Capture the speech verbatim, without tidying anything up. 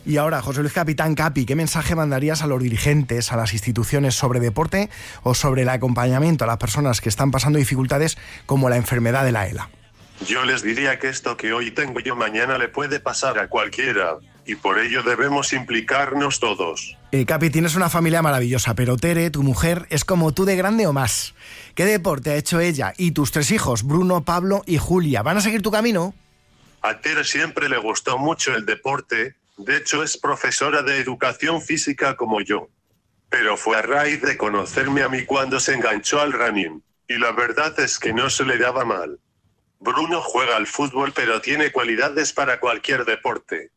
Y ahora, José Luis Capitán Capi, ¿qué mensaje mandarías a los dirigentes, a las instituciones sobre deporte o sobre el acompañamiento a las personas que están pasando dificultades como la enfermedad de la ELA? Yo les diría que esto que hoy tengo yo mañana le puede pasar a cualquiera, y por ello debemos implicarnos todos. Eh, Capi, tienes una familia maravillosa, pero Tere, tu mujer, es como tú de grande o más. ¿Qué deporte ha hecho ella y tus tres hijos, Bruno, Pablo y Julia? ¿Van a seguir tu camino? A Tere siempre le gustó mucho el deporte, de hecho es profesora de educación física como yo. Pero fue a raíz de conocerme a mí cuando se enganchó al running, y la verdad es que no se le daba mal. Bruno juega al fútbol pero tiene cualidades para cualquier deporte.